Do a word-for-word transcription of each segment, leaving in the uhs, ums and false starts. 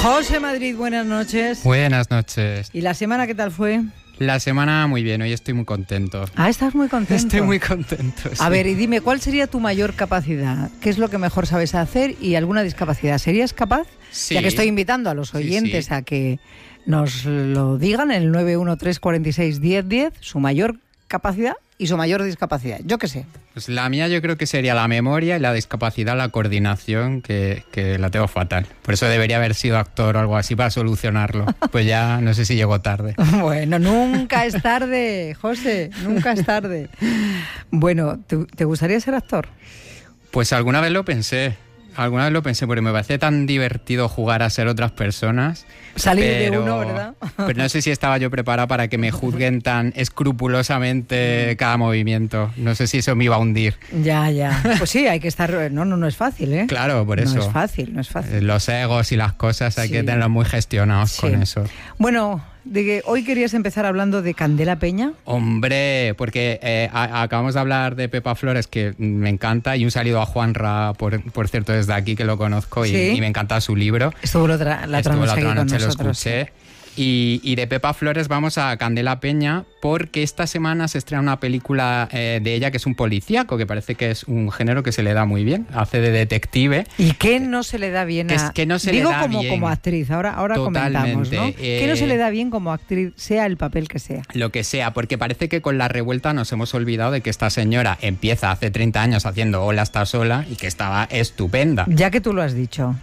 José Madrid, buenas noches. Buenas noches. ¿Y la semana qué tal fue? La semana muy bien, hoy estoy muy contento. Ah, estás muy contento. Estoy muy contento, sí. A ver, y dime, ¿cuál sería tu mayor capacidad? ¿Qué es lo que mejor sabes hacer y alguna discapacidad? ¿Serías capaz? Sí. Ya que estoy invitando a los oyentes sí, sí. a que nos lo digan en el nueve uno tres cuatro seis uno cero uno cero, su mayor capacidad y su mayor discapacidad. Yo qué sé. Pues la mía yo creo que sería la memoria y la discapacidad, la coordinación, que, que la tengo fatal. Por eso debería haber sido actor o algo así para solucionarlo. Pues ya no sé si llego tarde. Bueno, nunca es tarde, José, nunca es tarde. Bueno, ¿te, te gustaría ser actor? Pues alguna vez lo pensé. Alguna vez lo pensé, porque me parece tan divertido jugar a ser otras personas. Salir pero, de uno, ¿verdad? Pero no sé si estaba yo preparada para que me juzguen tan escrupulosamente cada movimiento. No sé si eso me iba a hundir. Ya, ya. Pues sí, hay que estar... No, no, no es fácil, ¿eh? Claro, por eso. No es fácil, no es fácil. Los egos y las cosas hay sí. que tenerlos muy gestionados sí. con eso. Bueno, de que hoy querías empezar hablando de Candela Peña. Hombre, porque eh, a, acabamos de hablar de Pepa Flores, que me encanta, y un saludo a Juanra, por, por cierto, desde aquí, que lo conozco, y, ¿Sí? y me encanta su libro. Estuvo la otra, la Estuvo otra noche, noche lo escuché. Sí. Y, y de Pepa Flores vamos a Candela Peña, porque esta semana se estrena una película eh, de ella que es un policíaco, que parece que es un género que se le da muy bien, hace de detective. ¿Y qué no se le da bien a...? Que es que no se Digo le da como, bien. como actriz, ahora, ahora comentamos, ¿no? Eh, ¿Qué no se le da bien como actriz, sea el papel que sea? Lo que sea, porque parece que con La Revuelta nos hemos olvidado de que esta señora empieza hace treinta años haciendo Hola, está sola, y que estaba estupenda. Ya que tú lo has dicho,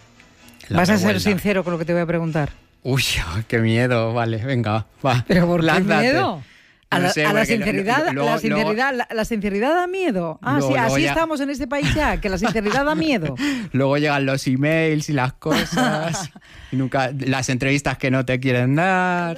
La ¿vas Revuelta. a ser sincero con lo que te voy a preguntar? Uy, qué miedo, vale, venga, va. ¿Pero por qué lánzate. miedo? A la, no sé, a la sinceridad, luego, la, sinceridad luego, la, la sinceridad da miedo. Ah, luego, sí, luego así ya... estamos en este país ya, que la sinceridad da miedo. Luego llegan los emails y las cosas, y nunca las entrevistas que no te quieren dar.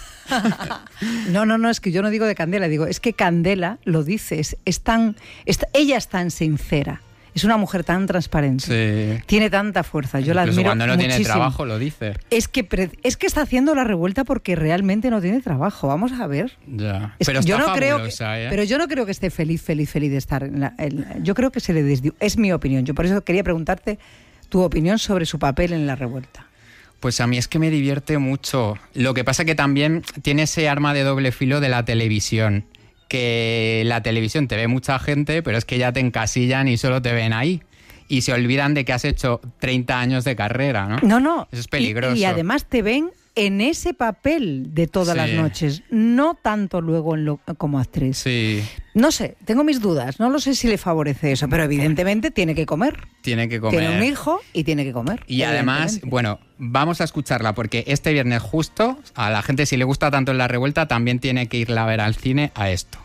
No, no, no, es que yo no digo de Candela, digo, es que Candela lo dice, es, es tan, es, ella es tan sincera. Es una mujer tan transparente. Sí. Tiene tanta fuerza. Yo la admiro cuando no muchísimo. tiene trabajo lo dice. Es que, pre- es que está haciendo La Revuelta porque realmente no tiene trabajo. Vamos a ver. Ya. Es pero que está yo no creo que, ¿eh? Pero yo no creo que esté feliz, feliz, feliz de estar en la... En, yo creo que se le desdiu... Es mi opinión. Yo por eso quería preguntarte tu opinión sobre su papel en La Revuelta. Pues a mí es que me divierte mucho. Lo que pasa que también tiene ese arma de doble filo de la televisión. Que la televisión te ve mucha gente, pero es que ya te encasillan y solo te ven ahí. Y se olvidan de que has hecho treinta años de carrera, ¿no? No, no. Eso es peligroso. Y, y además te ven en ese papel de todas sí. las noches, no tanto luego en lo, como actriz. Sí. No sé, tengo mis dudas, no lo sé si le favorece eso, pero evidentemente tiene que comer. Tiene que comer. Tiene un hijo y tiene que comer. Y además, bueno, vamos a escucharla porque este viernes justo, a la gente si le gusta tanto La Revuelta, también tiene que irla a ver al cine a esto.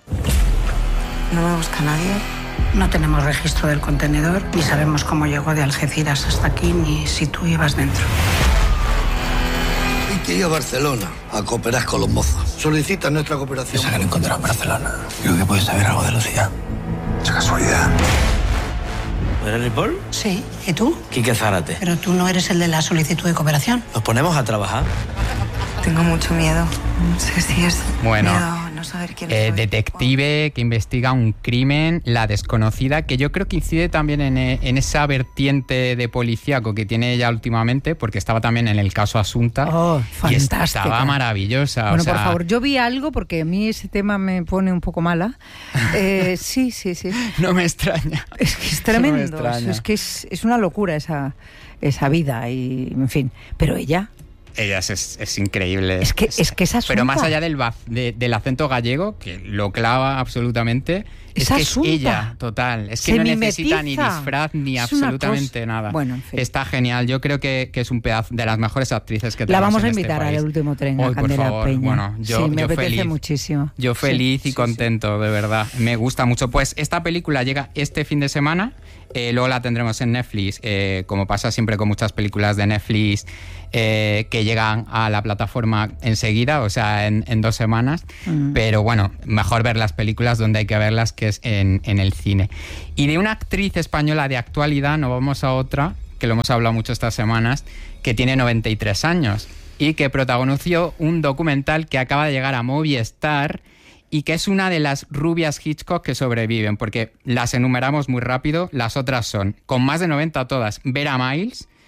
No me busca nadie. No tenemos registro del contenedor, ni sabemos cómo llegó de Algeciras hasta aquí, ni si tú ibas dentro. Hay que ir a Barcelona a cooperar con los mozos. Solicita nuestra cooperación. Esa que han encontrado en Barcelona. Creo que puedes saber algo de Lucía. Esa casualidad. ¿Eres Ripoll? Sí. ¿Y tú? Quique Zárate. Pero tú no eres el de la solicitud de cooperación. Nos ponemos a trabajar. Tengo mucho miedo. No sé si es bueno, miedo no saber quién eh, soy. Detective que investiga un crimen, La Desconocida, que yo creo que incide también en, en esa vertiente de policíaco que tiene ella últimamente, porque estaba también en el caso Asunta. Oh, fantástica. Y estaba maravillosa. Bueno, o sea... por favor, yo vi algo porque a mí ese tema me pone un poco mala. Eh, sí, sí, sí. No me extraña. Es que es tremendo. No me extraña. Es que es, es una locura esa, esa vida y, en fin. Pero ella... Ella es, es, es increíble. Es que, es que es Asunta. Pero más allá del, de, del acento gallego, que lo clava absolutamente, es, es que Asunta. Es ella, total. Es que Se no mimetiza. necesita ni disfraz ni es absolutamente nada. Bueno, en fin. Está genial. Yo creo que, que es un pedazo de las mejores actrices que tenemos. La vamos a en invitar este al último tren a Hoy, Candela por favor. Peña. Bueno, yo, sí, me yo apetece feliz. muchísimo. Yo feliz sí, y sí, contento, sí. de verdad. Me gusta mucho. Pues esta película llega este fin de semana. Eh, luego la tendremos en Netflix, eh, como pasa siempre con muchas películas de Netflix eh, que llegan a la plataforma enseguida, o sea, en, en dos semanas. Mm. Pero bueno, mejor ver las películas donde hay que verlas, que es en, en el cine. Y de una actriz española de actualidad nos vamos a otra, que lo hemos hablado mucho estas semanas, que tiene noventa y tres años y que protagonizó un documental que acaba de llegar a Movistar y que es una de las rubias Hitchcock que sobreviven, porque las enumeramos muy rápido. Las otras son, con más de noventa todas, Vera Miles,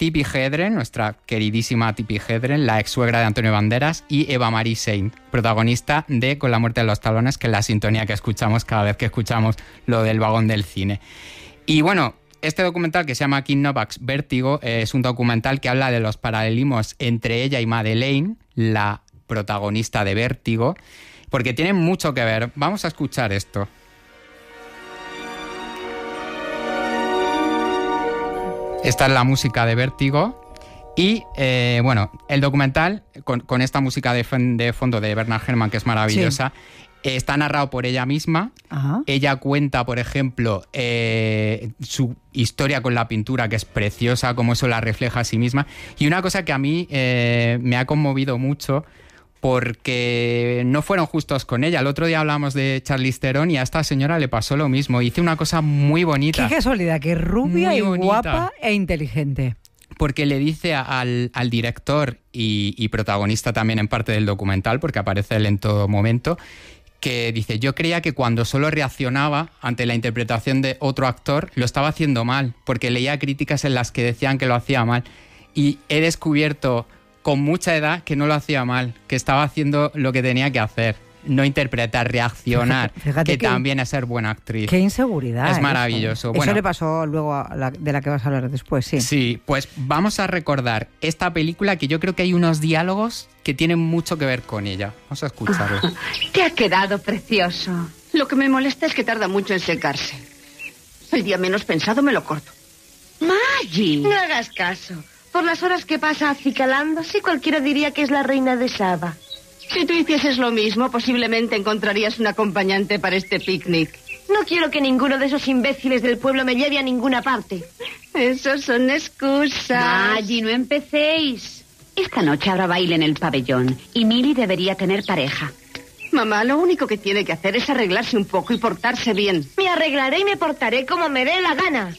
Tippi Hedren, nuestra queridísima Tippi Hedren, la ex suegra de Antonio Banderas, y Eva Marie Saint, protagonista de Con la muerte de los talones, que es la sintonía que escuchamos cada vez que escuchamos lo del vagón del cine. Y bueno, este documental, que se llama Kim Novak's Vértigo, eh, es un documental que habla de los paralelismos entre ella y Madeleine, la protagonista de Vértigo, porque tienen mucho que ver. Vamos a escuchar esto. Esta es la música de Vértigo y, eh, bueno, el documental, con, con esta música de, de fondo de Bernard Herrmann, que es maravillosa, sí. eh, está narrado por ella misma. Ajá. Ella cuenta, por ejemplo, eh, su historia con la pintura, que es preciosa, cómo eso la refleja a sí misma. Y una cosa que a mí eh, me ha conmovido mucho, porque no fueron justos con ella. El otro día hablamos de Charlize Theron y a esta señora le pasó lo mismo. Hizo una cosa muy bonita. Qué casualidad, que rubia y guapa e inteligente. Porque le dice al, al director y, y protagonista también en parte del documental, porque aparece él en todo momento, que dice, yo creía que cuando solo reaccionaba ante la interpretación de otro actor, lo estaba haciendo mal, porque leía críticas en las que decían que lo hacía mal. Y he descubierto con mucha edad que no lo hacía mal, que estaba haciendo lo que tenía que hacer. No interpretar, reaccionar, fíjate, fíjate que, que también es ser buena actriz. Qué inseguridad. Es maravilloso. Eso, bueno, eso le pasó luego a la, de la que vas a hablar después, sí. Sí, pues vamos a recordar esta película, que yo creo que hay unos diálogos que tienen mucho que ver con ella. Vamos a escucharlo. Te ha quedado precioso. Lo que me molesta es que tarda mucho en secarse. El día menos pensado me lo corto. Maggie, no hagas caso. Por las horas que pasa acicalándose, cualquiera diría que es la reina de Saba. Si tú hicieses lo mismo, posiblemente encontrarías un acompañante para este picnic. No quiero que ninguno de esos imbéciles del pueblo me lleve a ninguna parte. Esos son excusas. Maggie, no empecéis. Esta noche habrá baile en el pabellón y Millie debería tener pareja. Mamá, lo único que tiene que hacer es arreglarse un poco y portarse bien. Me arreglaré y me portaré como me dé la gana.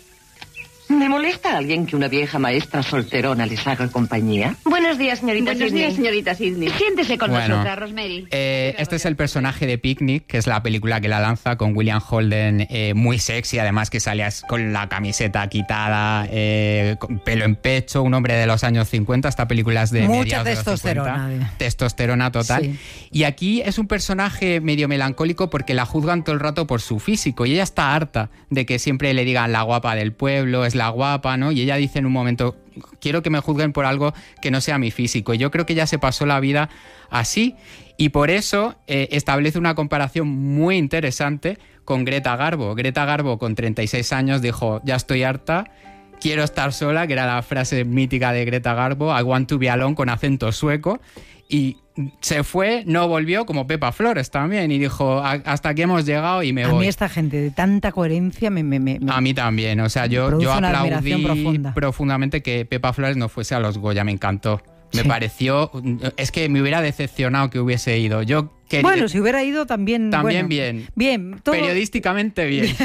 ¿Me molesta a alguien que una vieja maestra solterona les haga compañía? Buenos días, señorita Buenos Sidney. días, señorita Sidney. Siéntese con bueno, nosotras, Rosemary. Eh, este es el personaje de Picnic, que es la película que la lanza con William Holden, eh, muy sexy, además que salía con la camiseta quitada, eh, con pelo en pecho, un hombre de los años cincuenta. Esta película es de mucha mediados de testosterona. los cincuenta. Testosterona total. Sí. Y aquí es un personaje medio melancólico porque la juzgan todo el rato por su físico y ella está harta de que siempre le digan la guapa del pueblo, es la guapa, ¿no? Y ella dice en un momento, quiero que me juzguen por algo que no sea mi físico. Y yo creo que ella se pasó la vida así y por eso eh, establece una comparación muy interesante con Greta Garbo. Greta Garbo con treinta y seis años dijo, ya estoy harta, quiero estar sola, que era la frase mítica de Greta Garbo, I want to be alone, con acento sueco, y se fue, no volvió, como Pepa Flores también, y dijo, hasta aquí hemos llegado y me a voy. A mí esta gente de tanta coherencia me... me, me a mí también, o sea, yo, yo aplaudí profundamente que Pepa Flores no fuese a los Goya, me encantó. Me sí. pareció... Es que me hubiera decepcionado que hubiese ido. Yo quería, bueno, si hubiera ido también... También bueno, bien. Bien. Todo... Periodísticamente bien.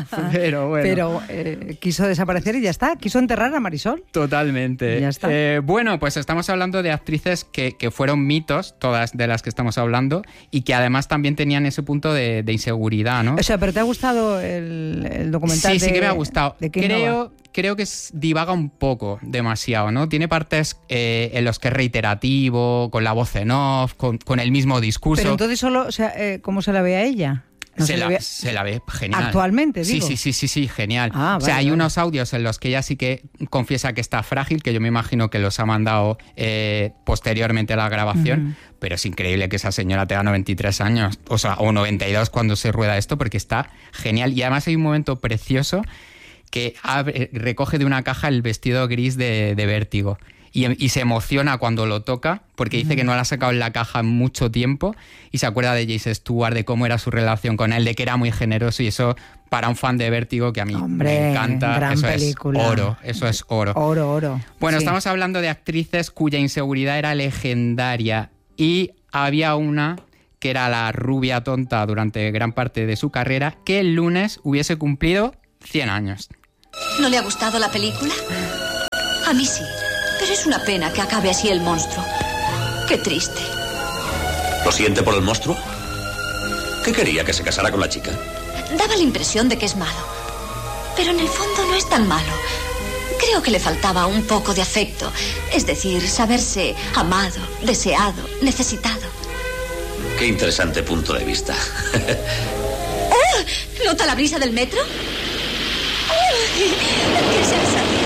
Pero bueno. Pero eh, quiso desaparecer y ya está. Quiso enterrar a Marisol. Totalmente. Ya está. Eh, bueno, pues estamos hablando de actrices que, que fueron mitos, todas de las que estamos hablando, y que además también tenían ese punto de, de inseguridad, ¿no? O sea, ¿pero te ha gustado el, el documental? Sí, de, sí que me ha gustado. ¿De Creo... Creo que es, divaga un poco demasiado, ¿no? Tiene partes eh, en los que es reiterativo, con la voz en off, con, con el mismo discurso. Pero entonces solo, o sea, eh, ¿cómo se la ve a ella? No se, se, la, ve... se la ve genial. ¿Actualmente, digo? Sí, sí, sí, sí, sí, genial. Ah, vale, o sea, hay vale. unos audios en los que ella sí que confiesa que está frágil, que yo me imagino que los ha mandado eh, posteriormente a la grabación, uh-huh. pero es increíble que esa señora tenga noventa y tres años, o sea, o noventa y dos cuando se rueda esto, porque está genial. Y además hay un momento precioso que abre, recoge de una caja el vestido gris de, de Vértigo y, y se emociona cuando lo toca porque dice que no la ha sacado en la caja en mucho tiempo y se acuerda de Jason Stewart, de cómo era su relación con él, de que era muy generoso, y eso para un fan de Vértigo, que a mí Hombre, me encanta, gran eso película. es oro, eso es oro. Oro, oro. Bueno, sí. Estamos hablando de actrices cuya inseguridad era legendaria y había una que era la rubia tonta durante gran parte de su carrera, que el lunes hubiese cumplido cien años. ¿No le ha gustado la película? A mí sí, pero es una pena que acabe así el monstruo. Qué triste. ¿Lo siente por el monstruo? ¿Qué quería, que se casara con la chica? Daba la impresión de que es malo, pero en el fondo no es tan malo. Creo que le faltaba un poco de afecto. Es decir, saberse amado, deseado, necesitado. Qué interesante punto de vista. ¡Oh! ¿Nota la brisa del metro? ¡Oh! ¡Qué sensación!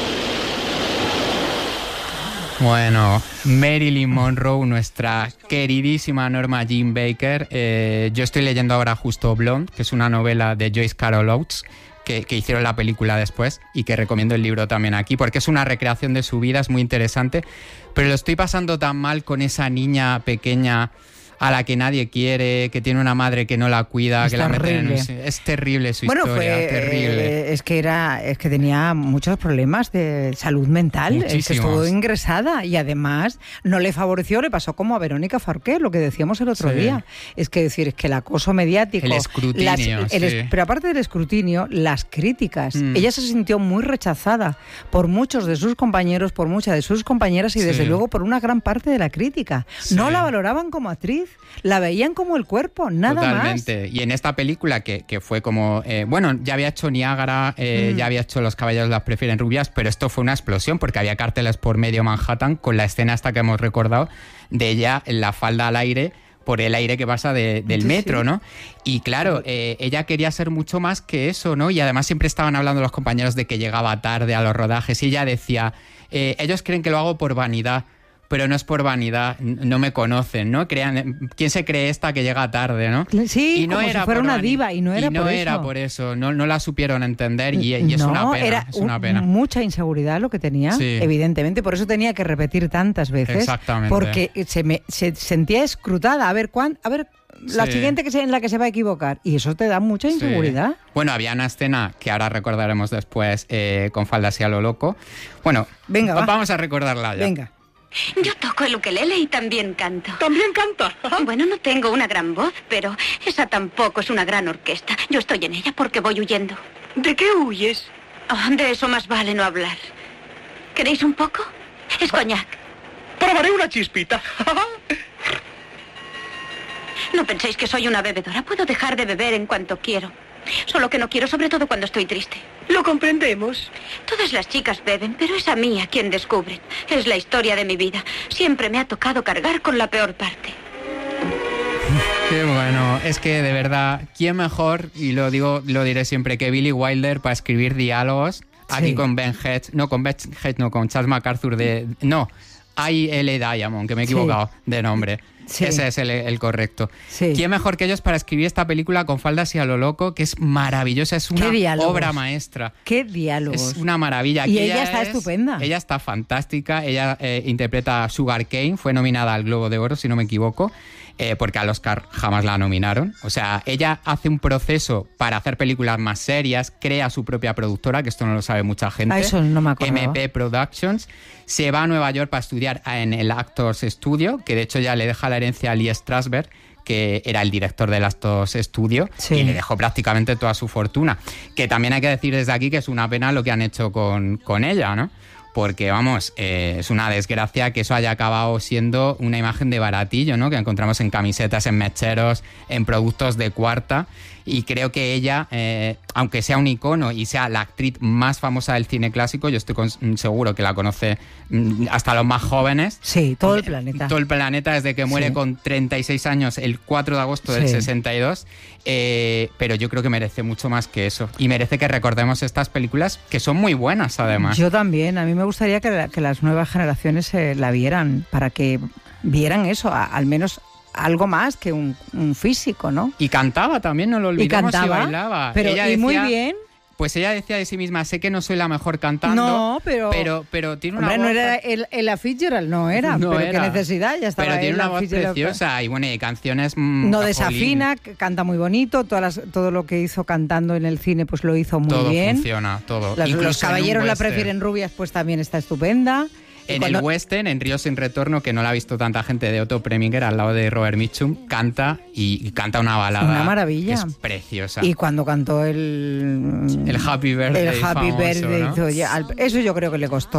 Bueno, Marilyn Monroe, nuestra queridísima Norma Jean Baker. Eh, yo estoy leyendo ahora justo Blonde, que es una novela de Joyce Carol Oates, que, que hicieron la película después y que recomiendo el libro también aquí, porque es una recreación de su vida, es muy interesante. Pero lo estoy pasando tan mal con esa niña pequeña a la que nadie quiere, que tiene una madre que no la cuida, es que la meten en... terrible. Es terrible su bueno, historia, fue, terrible. Eh, es que era, es que tenía muchos problemas de salud mental, es que estuvo ingresada y además no le favoreció, le pasó como a Verónica Forqué, lo que decíamos el otro sí. día. Es que decir, es que el acoso mediático, el escrutinio, las, el es, sí. pero aparte del escrutinio, las críticas. Mm. Ella se sintió muy rechazada por muchos de sus compañeros, por muchas de sus compañeras y desde sí. luego por una gran parte de la crítica. Sí. No la valoraban como actriz, la veían como el cuerpo, nada Totalmente. más. Totalmente. Y en esta película que, que fue como... Eh, bueno, ya había hecho Niágara, eh, mm. ya había hecho Los caballeros las prefieren rubias, pero esto fue una explosión porque había carteles por medio Manhattan con la escena esta que hemos recordado de ella en la falda al aire por el aire que pasa de, del sí, metro, sí. ¿no? Y claro, eh, ella quería ser mucho más que eso, ¿no? Y además siempre estaban hablando los compañeros de que llegaba tarde a los rodajes y ella decía, eh, ellos creen que lo hago por vanidad, pero no es por vanidad, no me conocen, ¿no? Crean, ¿quién se cree esta que llega tarde, no? Sí, y no como era si fuera una diva, y no era y no por era eso. por eso, no, no la supieron entender y, y es no, una pena, era es una pena. Mucha inseguridad lo que tenía, sí. evidentemente, por eso tenía que repetir tantas veces. Exactamente. Porque se, me, se sentía escrutada, a ver cuán, a ver la sí. siguiente que se, en la que se va a equivocar, y eso te da mucha inseguridad. Sí. Bueno, había una escena que ahora recordaremos después eh, con falda así a lo loco. Bueno, venga, va. vamos a recordarla ya. Venga. Yo toco el ukelele y también canto. ¿También canta? Bueno, no tengo una gran voz, pero esa tampoco es una gran orquesta. Yo estoy en ella porque voy huyendo. ¿De qué huyes? Oh, de eso más vale no hablar. ¿Queréis un poco? Es coñac. Probaré una chispita. No penséis que soy una bebedora. Puedo dejar de beber en cuanto quiero. Solo que no quiero, sobre todo cuando estoy triste. Lo comprendemos. Todas las chicas beben, pero es a mí a quien descubren. Es la historia de mi vida. Siempre me ha tocado cargar con la peor parte. Qué bueno. Es que, de verdad, ¿quién mejor, y lo digo, lo diré siempre, que Billy Wilder para escribir diálogos? Aquí sí. con Ben Hedges, no, con Ben Hedges, no, con Charles MacArthur de... No, I L Diamond, que me he equivocado sí. de nombre. Sí. Ese es el, el correcto. Sí. ¿Quién mejor que ellos para escribir esta película con faldas y a lo loco? Que es maravillosa, es una obra maestra. ¡Qué diálogos! Es una maravilla. Y Aquí ella, ella está es, estupenda. Ella está fantástica. Ella eh, interpreta a Sugar Cane, fue nominada al Globo de Oro, si no me equivoco, eh, porque al Oscar jamás la nominaron. O sea, ella hace un proceso para hacer películas más serias, crea su propia productora, que esto no lo sabe mucha gente. A eso no me acuerdo. M P Productions. Se va a Nueva York para estudiar en el Actors Studio, que de hecho ya le deja la herencia a Lee Strasberg, que era el director del Actors Studio, sí. y le dejó prácticamente toda su fortuna. Que también hay que decir desde aquí que es una pena lo que han hecho con, con ella, ¿no? Porque, vamos, eh, es una desgracia que eso haya acabado siendo una imagen de baratillo, ¿no? Que encontramos en camisetas, en mecheros, en productos de cuarta. Y creo que ella, eh, aunque sea un icono y sea la actriz más famosa del cine clásico, yo estoy con, seguro que la conoce hasta los más jóvenes. Sí, todo el planeta. Todo el planeta, desde que muere sí. con treinta y seis años el cuatro de agosto del sí. sesenta y dos. Eh, pero yo creo que merece mucho más que eso. Y merece que recordemos estas películas que son muy buenas, además. Yo también. A mí me gustaría que, la, que las nuevas generaciones eh, la vieran, para que vieran eso, a, al menos... algo más que un, un físico, ¿no? Y cantaba también, no lo olvidemos, y, cantaba, y bailaba. Pero ella y decía, muy bien. Pues ella decía de sí misma, sé que no soy la mejor cantando, no, pero, pero, pero tiene una hombre, voz... no era el, el Fitzgerald, no era, no pero era. qué necesidad, ya estaba. Pero tiene una voz Fitzgerald. preciosa y bueno, y canciones... Mmm, no desafina, canta muy bonito, todas las, todo lo que hizo cantando en el cine pues lo hizo muy todo bien. Todo funciona, todo. Las, los caballeros la prefieren rubias, pues también está estupenda. En cuando... el western, en Río sin retorno, que no la ha visto tanta gente, de Otto Preminger, al lado de Robert Mitchum, canta y, y canta una balada. Una maravilla. Que es preciosa. Y cuando cantó el... El Happy Birthday El Happy famoso, Birthday. ¿no? Eso yo creo que le costó